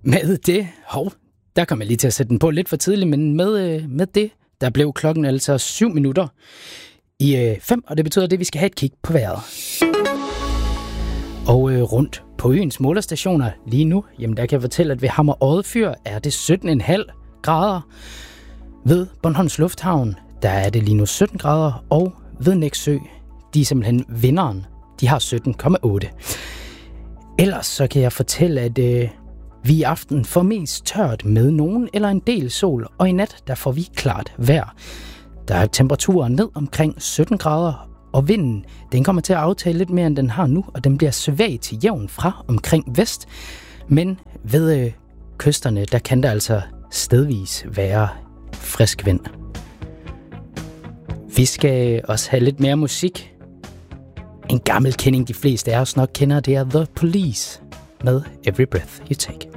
Med det, der kom jeg lige til at sætte den på lidt for tidligt, men med det, der blev klokken altså 7 minutter i 5, og det betyder, at vi skal have et kig på vejret. Og rundt på øens målerstationer lige nu, jamen der kan jeg fortælle, at ved Hammer Odde er det 17,5 grader. Ved Bornholms Lufthavn, der er det lige nu 17 grader, og ved Nexø, de er simpelthen vinderen, de har 17,8. Ellers så kan jeg fortælle, at vi i aften får mest tørt med nogen eller en del sol, og i nat der får vi klart vejr. Der er temperaturen ned omkring 17 grader, og vinden den kommer til at aftage lidt mere, end den har nu, og den bliver svag til jævn fra omkring vest. Men ved kysterne, der kan der altså stedvis være frisk vind. Vi skal også have lidt mere musik. En gammel kending, de fleste af os nok kender, det er The Police med Every Breath You Take.